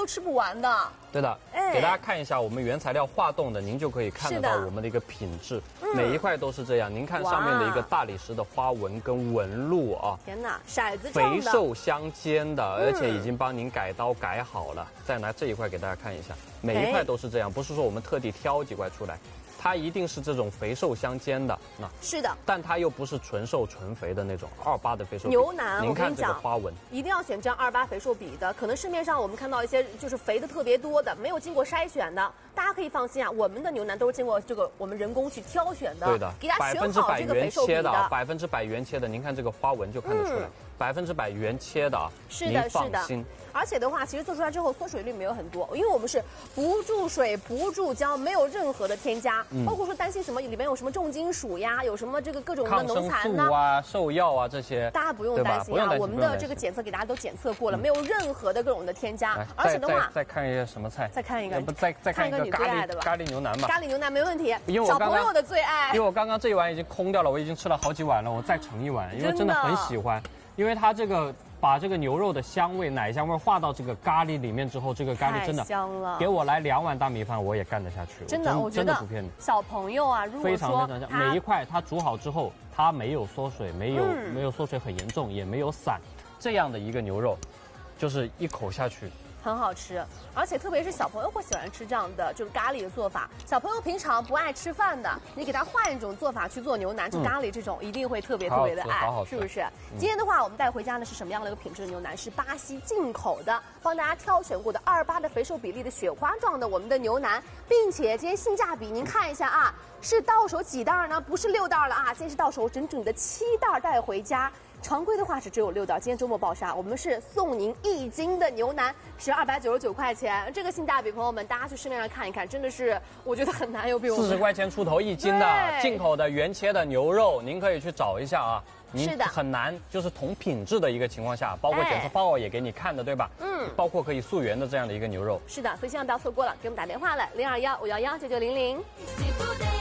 都吃不完的。 对的，给大家看一下我们原材料化冻的，您就可以看得到我们的一个品质，每一块都是这样。您看上面的一个大理石的花纹跟纹路啊， 天哪，骰子肥瘦相间的，而且已经帮您改刀改好了。再拿这一块给大家看一下，每一块都是这样，不是说我们特地挑几块出来。 它一定是这种肥瘦相间的，那是的， 但它又不是纯瘦纯肥的那种28的肥瘦比。 牛腩， 您看这个花纹， 一定要选这样28肥瘦比的。可能市面上我们看到一些就是肥的特别多的，没有经过筛选的，大家可以放心啊，我们的牛腩都是经过这个我们人工去挑选的。 对的， 给大家选好这个肥瘦比的 ，100%原切的。您看这个花纹就看得出来，100%原切的啊。 是的，是的。而且的话，其实做出来之后缩水率没有很多，因为我们是不注水、不注胶，没有任何的添加，包括说担心什么里面有什么重金属呀，有什么这个各种的农残呢、 兽药啊这些， 大家不用担心啊。我们的这个检测给大家都检测过了，没有任何的各种的添加。而且的话， 再看一个什么菜？ 再看一个， 再看一个你最爱的吧？ 咖喱牛腩吧。 咖喱牛腩没问题，小朋友的最爱。 因为我刚刚这一碗已经空掉了，我已经吃了好几碗了，我再盛一碗，因为真的很喜欢，因为它这个。 把这个牛肉的香味、奶香味化到这个咖喱里面之后，这个咖喱真的香了。给我来2碗大米饭，我也干得下去。 真的，我觉得不骗你。 小朋友啊，如果说非常香，每一块它煮好之后，它没有缩水，没有缩水很严重，也没有散，这样的一个牛肉，就是一口下去。 很好吃，而且特别是小朋友会喜欢吃这样的就是咖喱的做法。小朋友平常不爱吃饭的，你给他换一种做法去做牛腩，就咖喱这种一定会特别的爱，是不是？今天的话，我们带回家呢是什么样的一个品质的牛腩？是巴西进口的，帮大家挑选过的28的肥瘦比例的雪花状的我们的牛腩，并且今天性价比您看一下啊，是到手几袋呢？不是6袋了啊，今天是到手整整的7袋带回家。 常规的话是只有6袋，今天周末爆杀，我们是送您1斤的牛腩，是299块钱，这个性价比，朋友们大家去市面上看一看，真的是我觉得很难有比我们 40块钱出头1斤的进口的原切的牛肉，您可以去找一下啊。 是的， 很难，就是同品质的一个情况下，包括检测报告也给你看的，对吧？包括可以溯源的这样的一个牛肉。 是的，所以千万不要错过了，给我们打电话来0215119900。